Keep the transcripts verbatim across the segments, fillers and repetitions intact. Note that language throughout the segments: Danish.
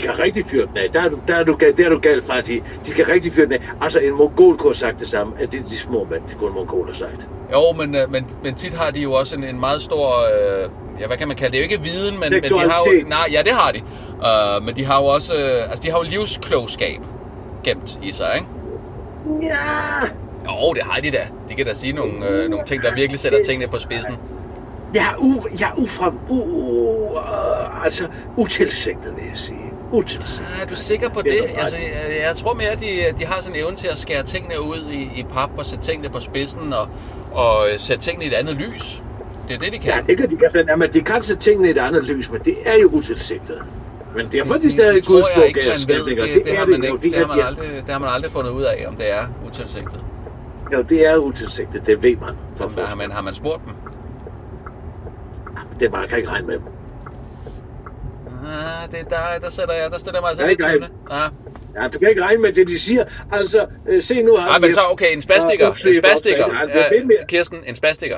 kan rigtig fyre den af. Der er du, der er du, der er du galt fra, de, de kan rigtig fyre den af. Altså, en mongol kunne have sagt det samme, at det er de små mænd, det kunne en mongol have sagt. Jo, men, men, men tit har de jo også en, en meget stor, øh, ja, hvad kan man kalde det? Det er jo ikke viden, men, men de har jo, nej, ja, det har de. Uh, men de har jo også, øh, altså de har jo livsklogskab gemt i sig, ikke? Ja. Jo, det har de da. De kan da sige nogle, øh, nogle ting, der virkelig sætter tingene på spidsen. Ja, u, ja, ufra, u, uh, altså utilsigtet, vil jeg sige. Utilsigtet. Ah, er du sikker på det? Altså, jeg, jeg tror mere, at de, de har sådan en evne til at skære tingene ud i, i pap og sætte tingene på spidsen og, og sætte tingene i et andet lys. Det er det, de kan. Ja, det kan de kan. Jamen, de kan sætte tingene i et andet lys, men det er jo utilsigtet. Men derfor er de stadig Guds skug. Det, det, det, det, har man ikke, det, har man aldrig, det har man aldrig fundet ud af, om det er utilsigtet. Jo, det er utilsigtet, det ved man. For har, man, har man spurgt dem? Det er bare, jeg kan ikke regne med dem. Ah, det, der, der sætter jeg, der sætter jeg mig altså lidt tvivl. Ah. Ja, du kan ikke regne med det, de siger. Altså, øh, se nu... Nej, men så okay, en spastiker. En spastiker. Ja, Kirsten, en spastiker.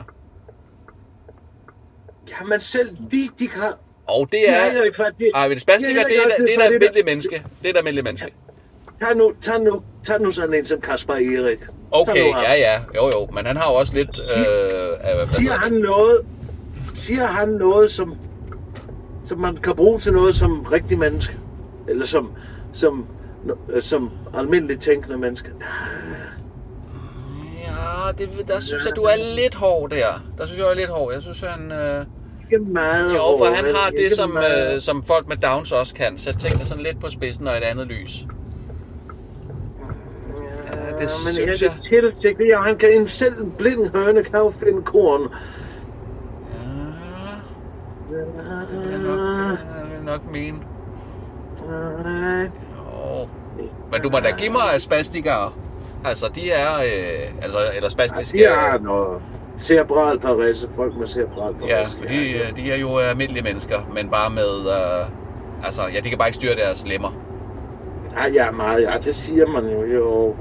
Jamen selv, de, de kan... Og det er... Ej, men spastiker, det er det er et almindeligt menneske. Det er et almindeligt menneske. Tag nu, tag nu, tag nu sådan en som Kasper Erik. Okay, ja, ja. Jo, jo. Men han har jo også lidt... Øh, siger han noget... Siger han noget, som... Som man kan bruge til noget som rigtig menneske? Eller som... Som... Som almindeligt tænkende menneske? Ja, det, der synes jeg, du er lidt hård der. Der synes jeg, du er lidt hård. Jeg synes, han... Øh... Ikke meget jo, for han har det, som, øh, som folk med Downs også kan. Sætte tingene sådan lidt på spidsen og et andet lys. Ja, det men synes jeg... Tiltægt, ja, han kan en selv en blind høne kan jo finde korn. Ja, det vil nok, det nok mene. Nej. Jo. Men du må da give mig spastikere. Altså, de er... Øh, altså, eller spastiske... Ja, de er noget... Cerebral parese, folk med cerebral parese. Ja, for de, de er jo almindelige mennesker, men bare med... Øh, altså, ja, de kan bare ikke styre deres lemmer. Ja, ja, meget, ja, det siger man jo, jo.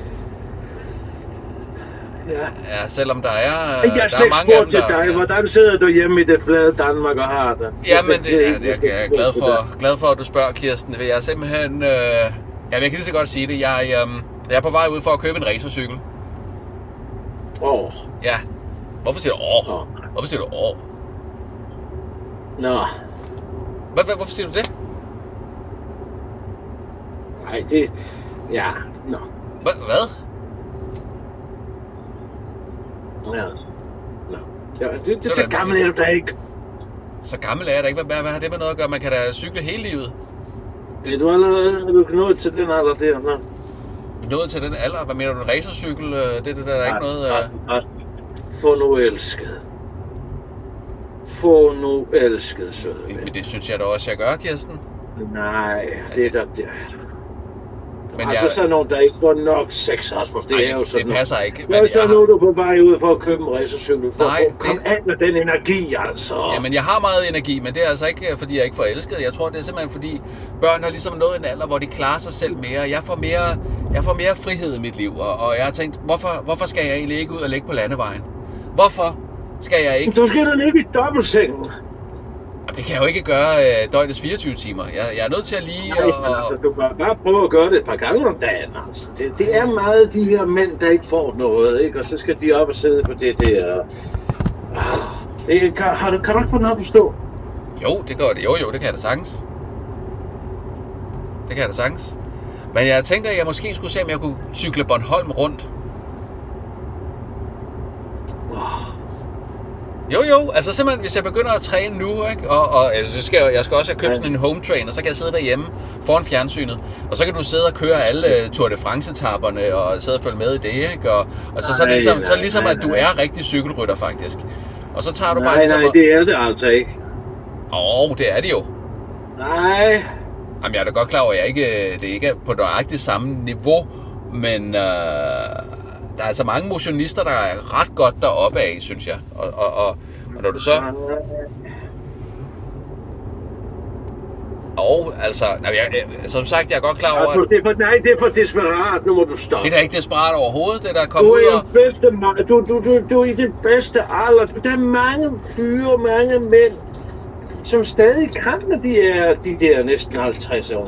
Ja. Ja, selvom der er... Jeg der er mange af dem, til dig, ja. Hvordan sidder du hjemme i det flade Danmark og har det? Jamen, det, det, det, jeg er glad for, glad for, at du spørger, Kirsten. Jeg er simpelthen... Øh, ja, jeg kan lige så godt sige det. Jeg, øh, jeg er på vej ud for at købe en racercykel. Åh. Oh. Ja. Hvorfor siger du åh? Oh? Hvorfor siger du åh? Oh? Nå. Hvad, hvad, hvorfor siger du det? Nej, det... Ja, nå. Hvad? Hvad? Ja. Nå. Ja, det, det, så gammel er du da ikke. Så gammel er jeg da ikke. Hvad, hvad har det med noget at gøre? Man kan da cykle hele livet. Det er du allerede... Er du nået til den alder der? Nå. Nået til den alder? Hvad mener du? En racercykel? Det, det der, der er ikke noget... Ja, ja. Få nu elsket. Få nu elsket, søde ven. Det, men det synes jeg da også, jeg gør, Kirsten. Nej, det er da... Det. Men altså jeg... sådan nogen, der ikke får nok sex, Rasmus. Det Ej, er jo sådan det passer ikke. Men så nu er du på vej ud for at købe en racercykel. For Nej, at komme det... af med den energi, altså. Jamen, jeg har meget energi, men det er altså ikke, fordi jeg ikke får elsket. Jeg tror, det er simpelthen, fordi børn har ligesom nået en alder, hvor de klarer sig selv mere. Jeg får mere, jeg får mere frihed i mit liv, og, og jeg har tænkt, hvorfor, hvorfor skal jeg egentlig ikke ud og ligge på landevejen? Hvorfor skal jeg ikke... Du skal da ligge i dobbeltsengen. Det kan jeg jo ikke gøre øh, døgnets fireogtyve timer. Jeg, jeg er nødt til at lige... Nej, og... altså, du kan bare prøve at gøre det et par gange om dagen. Altså. Det, det er meget de her mænd, der ikke får noget, ikke? Og så skal de op og sidde på det der... Ah, kan, har du, kan du ikke få den op at stå? Jo, det gør det. Jo, jo, det kan jeg da sagtens. Det kan jeg da sagtens. Men jeg tænker, at jeg måske skulle se, om jeg kunne cykle Bornholm rundt. Jo, jo, altså simpelthen, hvis jeg begynder at træne nu, ikke, og, og altså, så skal jeg, jeg skal også have købt sådan en home trainer, så kan jeg sidde derhjemme foran fjernsynet, og så kan du sidde og køre alle Tour de France-etapperne, og sidde og følge med i det, ikke, og, og så, så, nej, ligesom, nej, så ligesom, nej, at du nej. er rigtig cykelrytter, faktisk. Og så tager du nej, bare ligesom... Nej, nej, det er det altså ikke. Åh, oh, det er det jo. Nej. Jamen, jeg er da godt klar over, at jeg ikke, det ikke er på nøjagtigt samme niveau, men... Øh, der er altså mange motionister, der er ret godt deroppe af, synes jeg. Og, og, og, og når du så... Og altså... Nej, jeg, som sagt, jeg er godt klar over... At... Det er for, nej, det er for desperat. Nu må du stoppe. Det er da ikke desperat overhovedet, det der er kommet ud ud og... Bedste, du, du, du, du er i det bedste alder. Der er mange fyre, mange mænd, som stadig kan, når de er de der næsten halvtreds år.